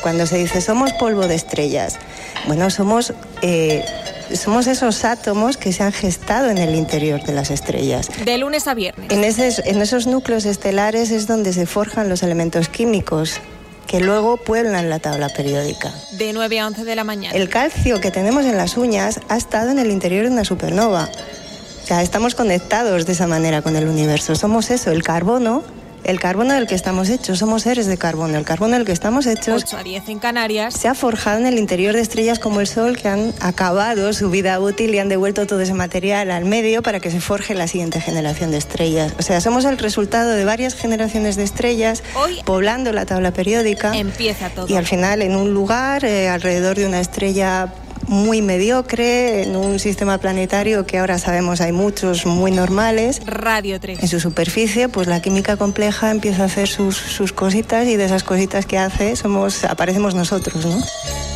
Cuando se dice somos polvo de estrellas, bueno, somos esos átomos que se han gestado en el interior de las estrellas. De lunes a viernes. En esos núcleos estelares es donde se forjan los elementos químicos que luego pueblan la tabla periódica. De 9 a 11 de la mañana. El calcio que tenemos en las uñas ha estado en el interior de una supernova. O sea, estamos conectados de esa manera con el universo. Somos eso, el carbono del que estamos hechos. Somos seres de carbono. El carbono del que estamos hechos 8 a 10 en Canarias. se ha forjado en el interior de estrellas como el Sol, que han acabado su vida útil y han devuelto todo ese material al medio para que se forje la siguiente generación de estrellas. O sea, somos el resultado de varias generaciones de estrellas Hoy poblando la tabla periódica. Empieza todo. Y al final, en un lugar, alrededor de una estrella muy mediocre, en un sistema planetario que ahora sabemos hay muchos muy normales. Radio 3. En su superficie, pues la química compleja empieza a hacer sus cositas, y de esas cositas que hace aparecemos nosotros, ¿no?